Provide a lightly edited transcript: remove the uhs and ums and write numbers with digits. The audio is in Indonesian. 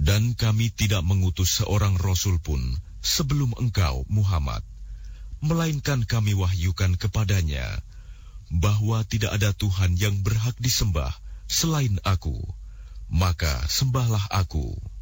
Dan kami tidak mengutus seorang rasul pun sebelum engkau, Muhammad, melainkan kami wahyukan kepadanya bahwa tidak ada Tuhan yang berhak disembah selain Aku, maka sembahlah Aku.